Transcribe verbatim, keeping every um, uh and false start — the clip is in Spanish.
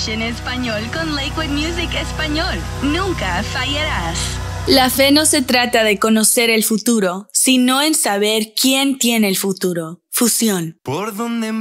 en español con Lakewood Music Español. Nunca fallarás. La fe no se trata de conocer el futuro, sino en saber quién tiene el futuro. Fusión. Por donde